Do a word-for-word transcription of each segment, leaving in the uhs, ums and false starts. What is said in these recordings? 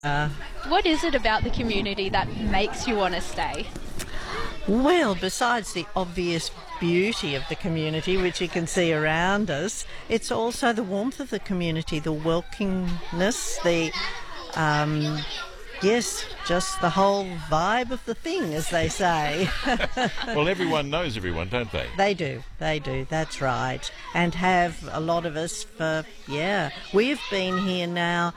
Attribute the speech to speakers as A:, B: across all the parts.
A: Uh,
B: What is it about the community that makes you want to stay?
A: well, besides the obvious beauty of the community, which you can see around us, it's also the warmth of the community, the welcomingness, the, um, yes, just the whole vibe of the thing, as they say.
C: Well, everyone knows everyone, don't they?
A: They do, they do, that's right. And have a lot of us for, yeah, we've been here now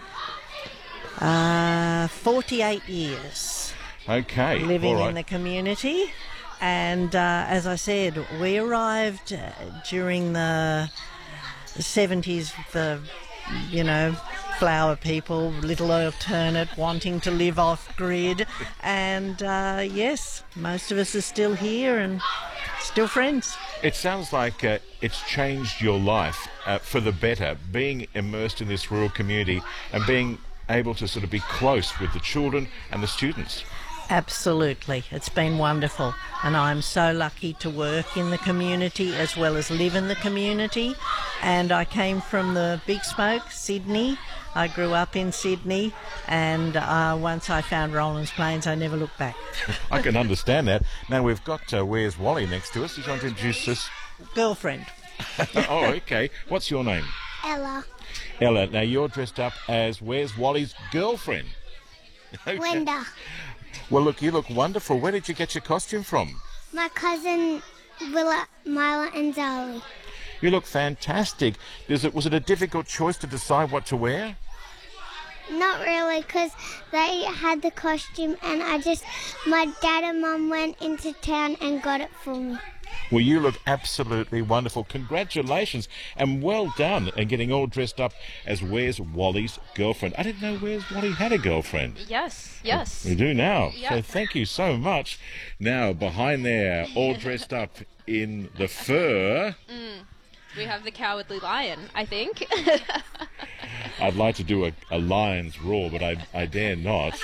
A: uh, forty-eight years.
C: Okay,
A: Living
C: all right.
A: in the community, and uh, as I said, we arrived uh, during the seventies, the, you know, flower people, little alternate, wanting to live off grid, and uh, yes, most of us are still here and still friends.
C: It sounds like uh, it's changed your life uh, for the better, being immersed in this rural community and being able to sort of be close with the children and the students.
A: Absolutely. It's been wonderful, and I'm so lucky to work in the community as well as live in the community. And I came from the Big Smoke, Sydney. I grew up in Sydney, and uh, once I found Rollins Plains, I never looked back.
C: I can understand that. Now we've got uh, Where's Wally next to us. He's going to introduce us.
A: Girlfriend.
C: Oh, okay. What's your name?
D: Ella.
C: Ella. Now you're dressed up as Where's Wally's girlfriend. Okay.
D: Linda.
C: Well, look, you look wonderful. Where did you get your costume from?
D: My cousin Willa, Mila and Zali.
C: You look fantastic. Is it, was it a difficult choice to decide what to wear?
D: Not really, because they had the costume and I just, my dad and mum went into town and got it for me.
C: Well, you look absolutely wonderful. Congratulations and well done in getting all dressed up as Where's Wally's girlfriend. I didn't know Where's Wally had a girlfriend.
B: Yes, yes.
C: We do now.
B: Yeah.
C: So thank you so much. Now, behind there, all dressed up in the fur.
B: We have the Cowardly Lion, I think.
C: I'd like to do a, a lion's roar, but I, I dare not.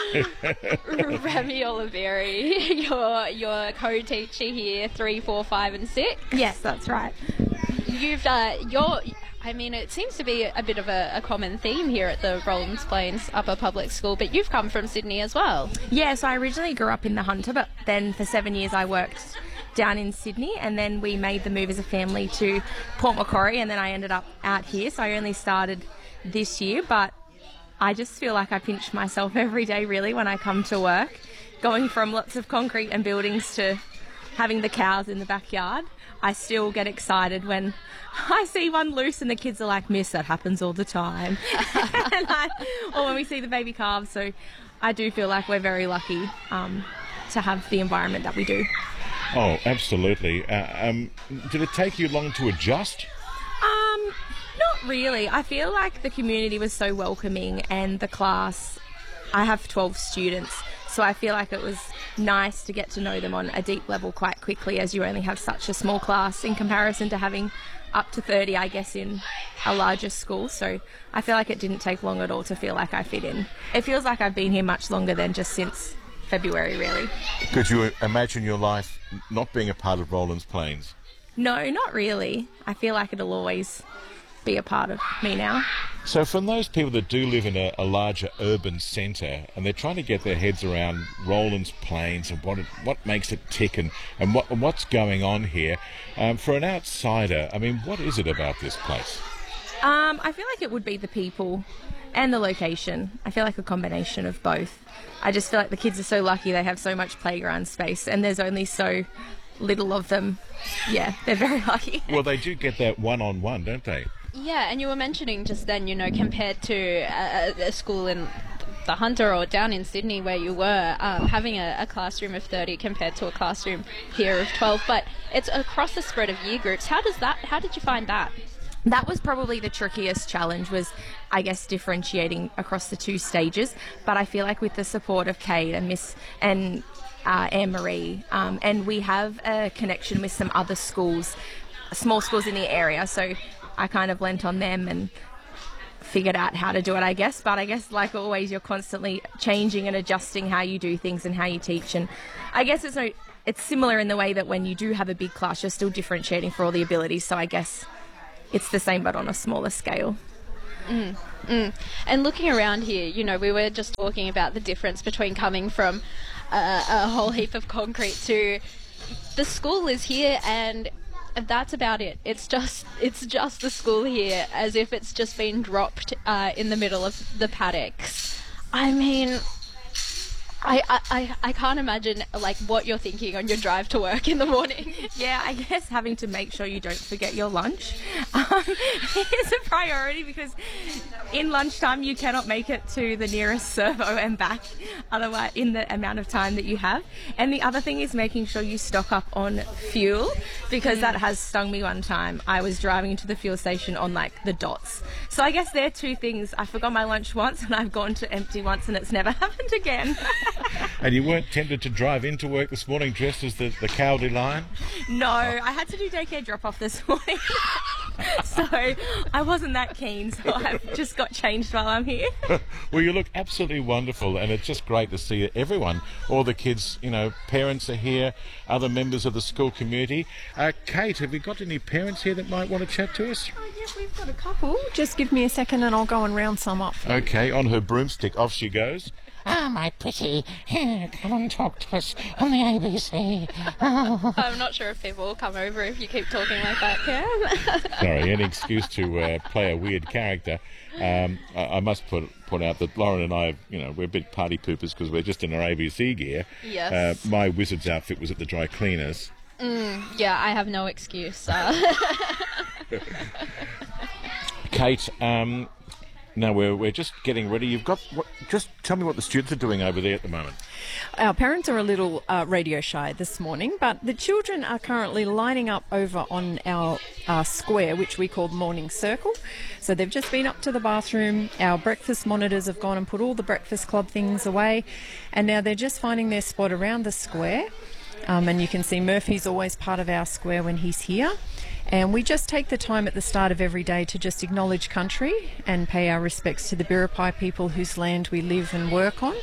B: Remy Oliveri, your your co-teacher here, three, four, five, and six.
E: Yes, that's right.
B: You've uh, you're. I mean, it seems to be a bit of a, a common theme here at the Rollins Plains Upper Public School, but you've come from Sydney as well.
E: Yeah, so I originally grew up in the Hunter, but then for seven years I worked down in Sydney, and then we made the move as a family to Port Macquarie, and then I ended up out here, so I only started this year, but I just feel like I pinch myself every day really when I come to work, going from lots of concrete and buildings to having the cows in the backyard. I still get excited when I see one loose and the kids are like, "Miss, that happens all the time." and I, or when we see the baby calves. So I do feel like we're very lucky um, to have the environment that we do.
C: Oh, absolutely. Uh, um, did it take you long to adjust?
E: Um, not really. I feel like the community was so welcoming, and the class, I have twelve students, so I feel like it was nice to get to know them on a deep level quite quickly, as you only have such a small class in comparison to having up to thirty, I guess, in a larger school. So I feel like it didn't take long at all to feel like I fit in. It feels like I've been here much longer than just since February, really.
C: Could you imagine your life not being a part of Rollins Plains?
E: No, not really. I feel like it'll always be a part of me now.
C: So from those people that do live in a, a larger urban centre and they're trying to get their heads around Rollins Plains and what it, what makes it tick and, and, what, and what's going on here, um, for an outsider, I mean, what is it about this place?
E: Um, I feel like it would be the people and the location. I feel like a combination of both. I just feel like the kids are so lucky they have so much playground space, and there's only so little of them. Yeah, they're very lucky.
C: Well, they do get that one-on-one, don't they?
B: Yeah, and you were mentioning just then, you know, compared to a, a school in the Hunter or down in Sydney where you were, um, having a, a classroom of thirty compared to a classroom here of twelve, but it's across the spread of year groups. How does that, how did you find that?
E: That was probably the trickiest challenge, was, I guess, differentiating across the two stages. But I feel like with the support of Kate and Miss and uh, Anne-Marie, um, and we have a connection with some other schools, small schools in the area, so I kind of lent on them and figured out how to do it, I guess. But I guess, like always, you're constantly changing and adjusting how you do things and how you teach. And I guess it's no, it's similar in the way that when you do have a big class, you're still differentiating for all the abilities. So I guess it's the same but on a smaller scale.
B: Mm, mm. And looking around here, you know, we were just talking about the difference between coming from uh, a whole heap of concrete to the school is here, and that's about it. It's just it's just the school here, as if it's just been dropped uh, in the middle of the paddocks. I mean, I, I, I can't imagine like what you're thinking on your drive to work in the morning.
E: Yeah, I guess having to make sure you don't forget your lunch um, is a priority, because in lunchtime you cannot make it to the nearest servo and back otherwise in the amount of time that you have. And the other thing is making sure you stock up on fuel, because mm. that has stung me one time. I was driving into the fuel station on like the dots. So I guess they're two things. I forgot my lunch once and I've gone to empty once, and it's never happened again.
C: And you weren't tempted to drive into work this morning dressed as the, the Cowley Lion?
E: No, I had to do daycare drop-off this morning. So I wasn't that keen, so I've just got changed while I'm here.
C: Well, you look absolutely wonderful, and it's just great to see everyone. All the kids, you know, parents are here, other members of the school community. Uh, Kate, have we got any parents here that might want to chat to us?
F: Oh, yes, we've got a couple. Just give me a second and I'll go and round some up.
C: Okay, on her broomstick, off she goes.
G: Ah, my pretty, here, come and talk to us on the A B C. Oh.
B: I'm not sure if people will come over if you keep talking like that, Cam.
C: Sorry, any excuse to uh, play a weird character. Um, I, I must put put out that Lauren and I, you know, we're big party poopers because we're just in our A B C gear.
B: Yes.
C: Uh, my wizard's outfit was at the dry cleaners.
B: Mm, yeah, I have no excuse. Uh.
C: Kate, um... No, we're, we're just getting ready. You've got... What, just tell me what the students are doing over there at the moment.
F: Our parents are a little uh, radio shy this morning, but the children are currently lining up over on our uh, square, which we call the morning circle. So they've just been up to the bathroom. Our breakfast monitors have gone and put all the breakfast club things away, and now they're just finding their spot around the square. Um, and you can see Murphy's always part of our square when he's here. And we just take the time at the start of every day to just acknowledge country and pay our respects to the Biripi people whose land we live and work on.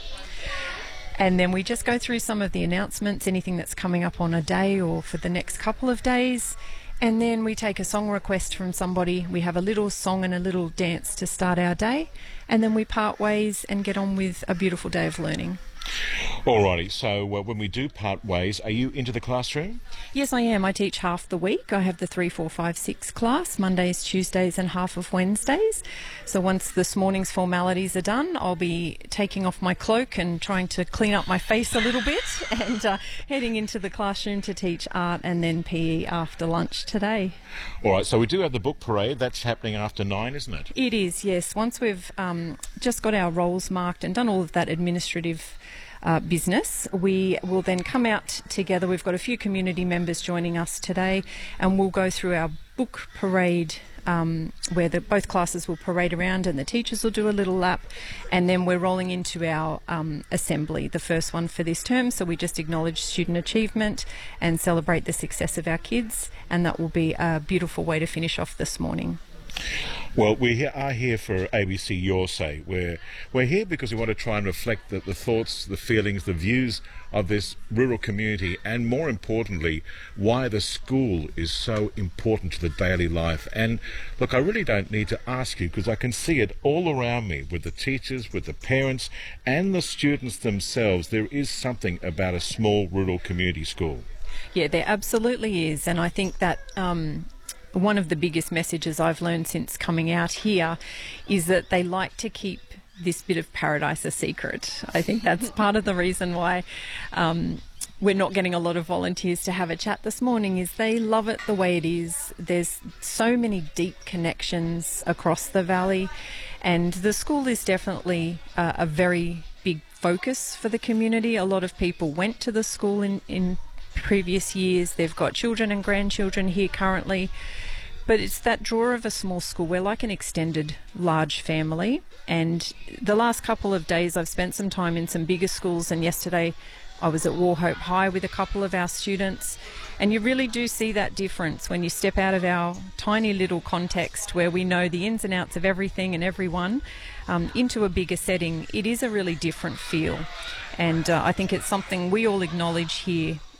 F: And then we just go through some of the announcements, anything that's coming up on a day or for the next couple of days. And then we take a song request from somebody. We have a little song and a little dance to start our day. And then we part ways and get on with a beautiful day of learning.
C: Alrighty, so uh, when we do part ways, are you into the classroom?
F: Yes, I am. I teach half the week. I have the three, four, five, six class, Mondays, Tuesdays and half of Wednesdays. So once this morning's formalities are done, I'll be taking off my cloak and trying to clean up my face a little bit and uh, heading into the classroom to teach art and then P E after lunch today.
C: Alright, so we do have the book parade. That's happening after nine, isn't it?
F: It is, yes. Once we've um, just got our roles marked and done all of that administrative Uh, business, we will then come out together. We've got a few community members joining us today, and we'll go through our book parade um, where the, both classes will parade around and the teachers will do a little lap, and then we're rolling into our um, assembly, the first one for this term. So we just acknowledge student achievement and celebrate the success of our kids, and that will be a beautiful way to finish off this morning.
C: Well, we are here for A B C Your Say. We're, we're here because we want to try and reflect the, the thoughts, the feelings, the views of this rural community, and more importantly, why the school is so important to the daily life. And look, I really don't need to ask you, because I can see it all around me with the teachers, with the parents and the students themselves. There is something about a small rural community school.
F: Yeah, there absolutely is. And I think that um, one of the biggest messages I've learned since coming out here is that they like to keep this bit of paradise a secret. I think that's part of the reason why um, we're not getting a lot of volunteers to have a chat this morning, is they love it the way it is. There's so many deep connections across the valley, and the school is definitely uh, a very big focus for the community. A lot of people went to the school in, in previous years. They've got children and grandchildren here currently. But it's that draw of a small school. We're like an extended large family. And the last couple of days I've spent some time in some bigger schools, and yesterday I was at Wauchope High with a couple of our students. And you really do see that difference when you step out of our tiny little context where we know the ins and outs of everything and everyone um, into a bigger setting. It is a really different feel. And uh, I think it's something we all acknowledge here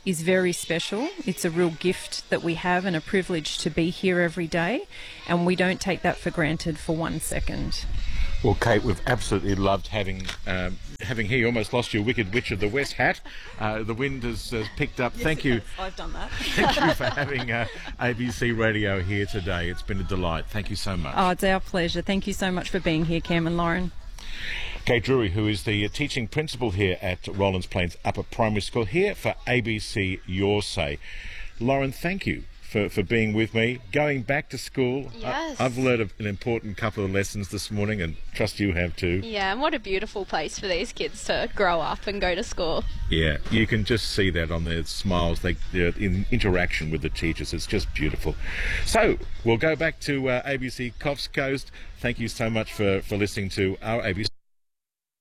F: is very special. It's a real gift that we have and a privilege to be here every day, and we don't take that for granted for one second.
C: Well, Kate, we've absolutely loved having um, having here. You almost lost your Wicked Witch of the West hat. Uh, the wind has, has picked up.
A: Yes,
C: Thank
A: it
C: you.
A: has. I've done that.
C: Thank you for having uh, A B C Radio here today. It's been a delight. Thank you so much.
F: Oh, it's our pleasure. Thank you so much for being here, Cam and Lauren.
C: Kate Drury, who is the teaching principal here at Rollins Plains Upper Primary School, here for A B C Your Say. Lauren, thank you for, for being with me. Going back to school,
B: Yes.
C: I, I've learned a, an important couple of lessons this morning, and trust you have too.
B: Yeah, and what a beautiful place for these kids to grow up and go to school.
C: Yeah, you can just see that on their smiles, they, they're in interaction with the teachers. It's just beautiful. So, we'll go back to uh, A B C Coffs Coast. Thank you so much for, for listening to our A B C.